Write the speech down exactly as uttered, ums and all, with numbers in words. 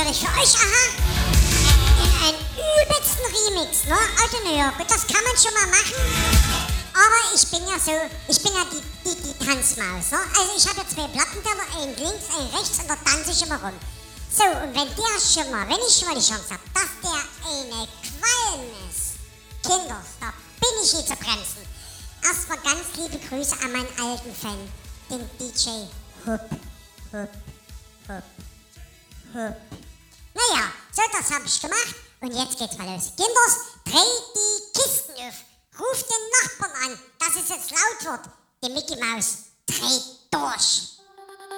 natürlich für euch, aha, in einen übelsten Remix, ne? Alter, naja, gut, das kann man schon mal machen. Aber ich bin ja so, ich bin ja die, die, die Tanzmaus, ne? Also ich habe ja zwei Plattenteller, einen links, einen rechts und da tanze ich immer rum. So, und wenn der schon mal, wenn ich schon mal die Chance habe, dass der eine Qualm ist, Kinder, da bin ich nie zu bremsen. Erstmal ganz liebe Grüße an meinen alten Fan, den D J Hup, Hup, Hup, Hup. Naja, so, das habe ich gemacht und jetzt geht's mal los. Kinders, dreh die Kisten auf, ruf den Nachbarn an, dass es jetzt laut wird. Die Mickey Maus dreht durch.